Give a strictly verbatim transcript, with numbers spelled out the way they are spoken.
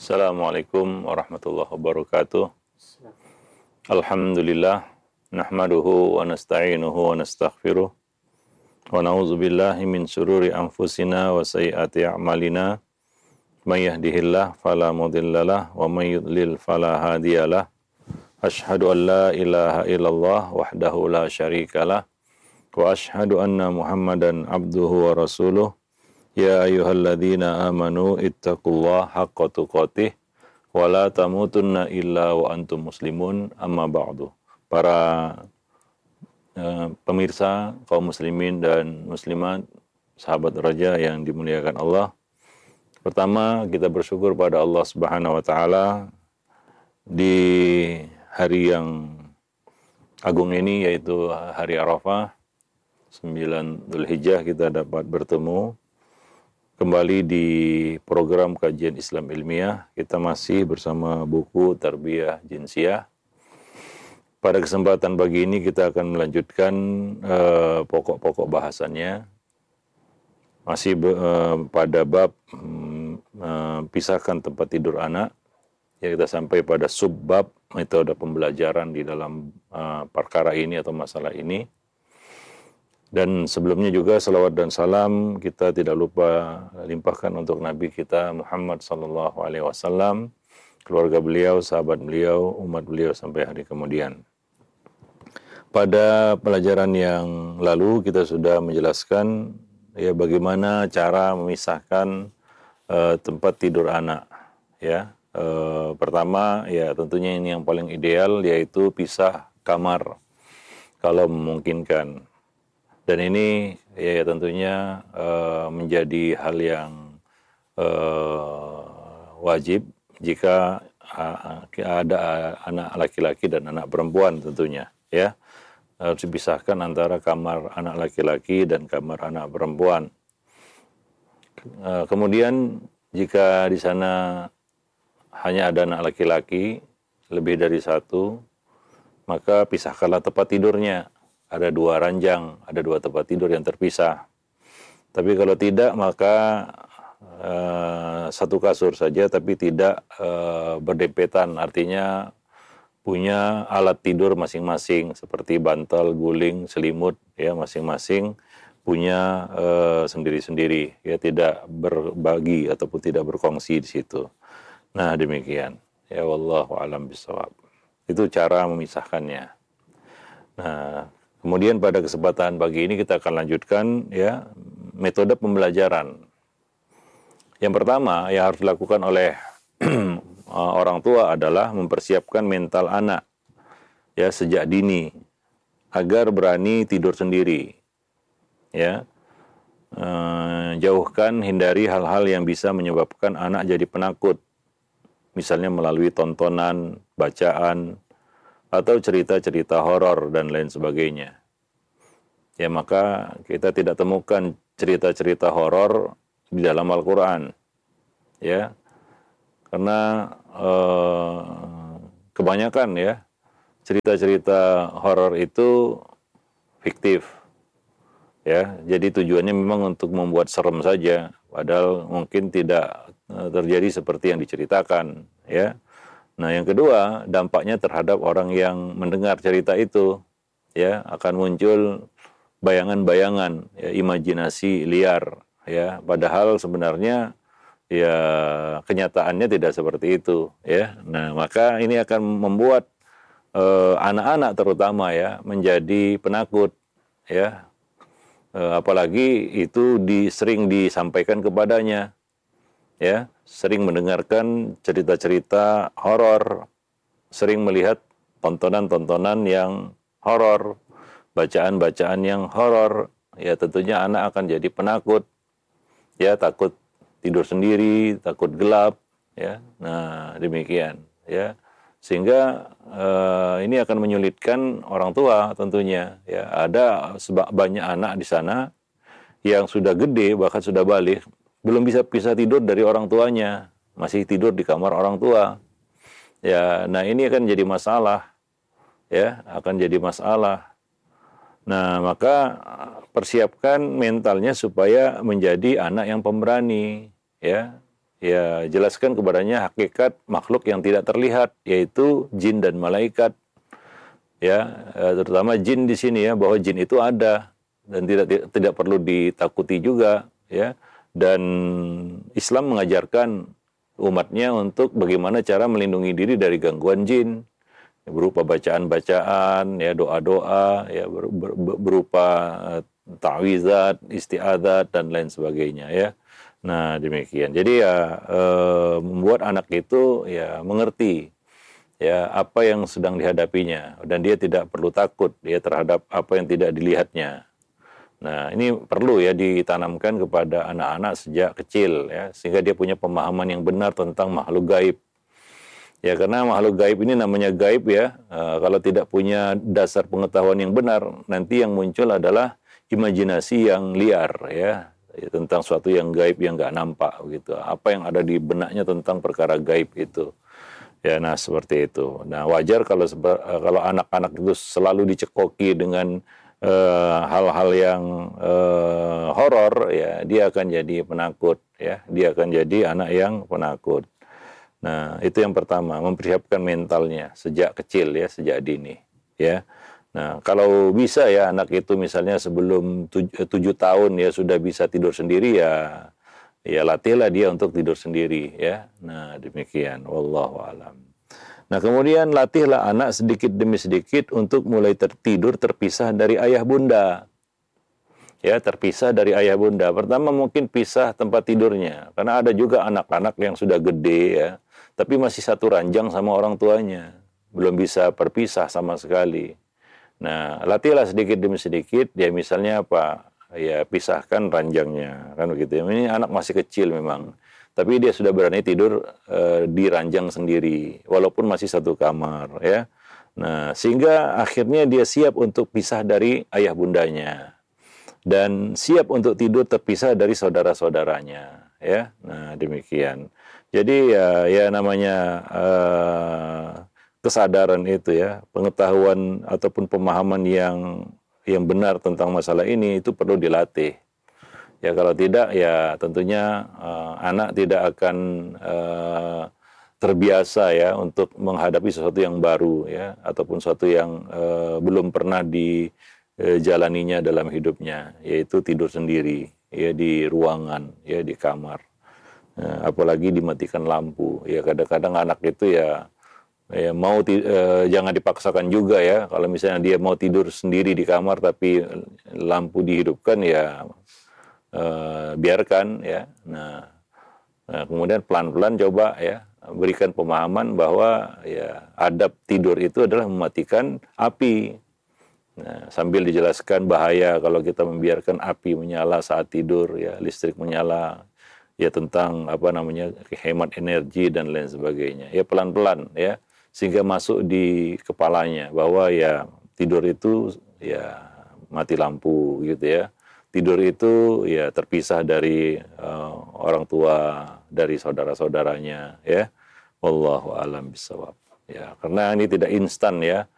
Assalamualaikum warahmatullahi wabarakatuh. Alhamdulillah, nahmaduhu wa nasta'inuhu wa nastaghfiruh. Wa na'udzu billahi min syururi anfusina wa sayyiati a'malina. May yahdihillahu fala mudhillalah wa may yudlil fala hadiyalah. Asyhadu an la ilaha illallah wahdahu la syarikalah wa asyhadu anna Muhammadan abduhu wa rasuluh. Ya ayyuhalladzina amanu ittaqullaha haqqa tuqatih wa la tamutunna illa wa antum muslimun, amma ba'du. Para uh, pemirsa kaum muslimin dan muslimat, sahabat raja yang dimuliakan Allah. Pertama, kita bersyukur pada Allah Subhanahu wa taala di hari yang agung ini, yaitu hari Arafah, sembilan Dzulhijjah, kita dapat bertemu kembali di program kajian Islam ilmiah. Kita masih bersama buku Tarbiyah Jinsiyah. Pada kesempatan pagi ini kita akan melanjutkan uh, pokok-pokok bahasannya. Masih uh, pada bab um, uh, pisahkan tempat tidur anak. Ya, kita sampai pada subbab metode pembelajaran di dalam uh, perkara ini atau masalah ini. Dan sebelumnya juga salawat dan salam kita tidak lupa limpahkan untuk Nabi kita Muhammad sallallahu alaihi wasallam, keluarga beliau, sahabat beliau, umat beliau sampai hari kemudian. Pada pelajaran yang lalu kita sudah menjelaskan ya bagaimana cara memisahkan uh, tempat tidur anak. Ya, uh, pertama ya tentunya ini yang paling ideal, yaitu pisah kamar kalau memungkinkan. Dan ini ya, ya tentunya uh, menjadi hal yang uh, wajib jika uh, ada anak laki-laki dan anak perempuan tentunya, ya, harus dipisahkan antara kamar anak laki-laki dan kamar anak perempuan. Uh, kemudian jika di sana hanya ada anak laki-laki lebih dari satu, maka pisahkanlah tempat tidurnya. Ada dua ranjang, ada dua tempat tidur yang terpisah. Tapi kalau tidak, maka uh, satu kasur saja, tapi tidak uh, berdempetan. Artinya punya alat tidur masing-masing, seperti bantal, guling, selimut, ya masing-masing punya uh, sendiri-sendiri, ya tidak berbagi ataupun tidak berkongsi di situ. Nah demikian. Ya wallahu a'lam bishawab. Itu cara memisahkannya. Nah, kemudian pada kesempatan pagi ini kita akan lanjutkan ya metode pembelajaran. Yang pertama yang harus dilakukan oleh orang tua adalah mempersiapkan mental anak ya sejak dini agar berani tidur sendiri. Ya. E, jauhkan, hindari hal-hal yang bisa menyebabkan anak jadi penakut. Misalnya melalui tontonan, bacaan, atau cerita-cerita horor dan lain sebagainya. Ya maka kita tidak temukan cerita-cerita horor di dalam Al-Quran. Ya, karena eh, kebanyakan ya cerita-cerita horor itu fiktif. Ya, jadi tujuannya memang untuk membuat serem saja, padahal mungkin tidak eh, terjadi seperti yang diceritakan. Ya. Nah, yang kedua, dampaknya terhadap orang yang mendengar cerita itu, ya, akan muncul bayangan-bayangan, ya, imajinasi liar, ya, padahal sebenarnya, ya, kenyataannya tidak seperti itu, ya. Nah, maka ini akan membuat eh, anak-anak terutama, ya, menjadi penakut, ya, eh, apalagi itu di, sering disampaikan kepadanya. Ya, sering mendengarkan cerita-cerita horor, sering melihat tontonan-tontonan yang horor, bacaan-bacaan yang horor, ya tentunya anak akan jadi penakut, ya takut tidur sendiri, takut gelap, ya. Nah demikian, ya, sehingga eh, ini akan menyulitkan orang tua tentunya, ya. Ada sebab banyak anak di sana yang sudah gede bahkan sudah balik, belum bisa bisa tidur dari orang tuanya, masih tidur di kamar orang tua. Ya, nah ini akan jadi masalah, ya, akan jadi masalah. Nah, maka persiapkan mentalnya supaya menjadi anak yang pemberani, ya. ya jelaskan kepadanya hakikat makhluk yang tidak terlihat, yaitu jin dan malaikat. Ya, terutama jin di sini ya, bahwa jin itu ada dan tidak tidak perlu ditakuti juga ya. Dan Islam mengajarkan umatnya untuk bagaimana cara melindungi diri dari gangguan jin, berupa bacaan-bacaan, ya doa-doa, ya ber, ber, berupa uh, ta'wizat, isti'adzat dan lain sebagainya ya. Nah demikian. Jadi ya uh, membuat anak itu ya mengerti ya apa yang sedang dihadapinya dan dia tidak perlu takut ya terhadap apa yang tidak dilihatnya. Nah, ini perlu ya ditanamkan kepada anak-anak sejak kecil ya, sehingga dia punya pemahaman yang benar tentang makhluk gaib. Ya, karena makhluk gaib ini namanya gaib ya, uh, kalau tidak punya dasar pengetahuan yang benar, nanti yang muncul adalah imajinasi yang liar ya, ya tentang suatu yang gaib yang nggak nampak gitu. Apa yang ada di benaknya tentang perkara gaib itu. Ya, nah seperti itu. Nah, wajar kalau kalau anak-anak itu selalu dicekoki dengan Uh, hal-hal yang uh, horor ya, dia akan jadi penakut ya, dia akan jadi anak yang penakut. Nah itu yang pertama, mempersiapkan mentalnya sejak kecil ya, sejak dini ya. Nah kalau bisa ya anak itu misalnya sebelum tuj- tujuh tahun ya sudah bisa tidur sendiri ya, ya latihlah dia untuk tidur sendiri ya. Nah demikian, wallahu a'lam. Nah kemudian latihlah anak sedikit demi sedikit untuk mulai tertidur terpisah dari ayah bunda. Ya, terpisah dari ayah bunda. Pertama mungkin pisah tempat tidurnya. Karena ada juga anak-anak yang sudah gede ya, tapi masih satu ranjang sama orang tuanya. Belum bisa berpisah sama sekali. Nah latihlah sedikit demi sedikit. Ya misalnya apa? Ya pisahkan ranjangnya. Kan begitu. Ini anak masih kecil memang. Tapi dia sudah berani tidur uh, di ranjang sendiri, walaupun masih satu kamar, ya. Nah, sehingga akhirnya dia siap untuk pisah dari ayah bundanya dan siap untuk tidur terpisah dari saudara-saudaranya, ya. Nah, demikian. Jadi ya, ya namanya uh, kesadaran itu ya, pengetahuan ataupun pemahaman yang yang benar tentang masalah ini itu perlu dilatih. Ya kalau tidak ya tentunya uh, anak tidak akan uh, terbiasa ya untuk menghadapi sesuatu yang baru ya, ataupun sesuatu yang uh, belum pernah dijalaninya dalam hidupnya, yaitu tidur sendiri ya di ruangan ya, di kamar. Uh, apalagi dimatikan lampu. Ya kadang-kadang anak itu ya ya mau uh, jangan dipaksakan juga ya. Kalau misalnya dia mau tidur sendiri di kamar tapi lampu dihidupkan ya Uh, biarkan ya. Nah, nah kemudian pelan-pelan coba ya berikan pemahaman bahwa ya adab tidur itu adalah mematikan api. Nah, sambil dijelaskan bahaya kalau kita membiarkan api menyala saat tidur ya, listrik menyala ya, tentang apa namanya hemat energi dan lain sebagainya. Ya pelan-pelan ya sehingga masuk di kepalanya bahwa ya tidur itu ya mati lampu gitu ya. Tidur itu ya terpisah dari uh, orang tua, dari saudara-saudaranya ya. Wallahu a'lam bishawab. Ya, karena ini tidak instan ya.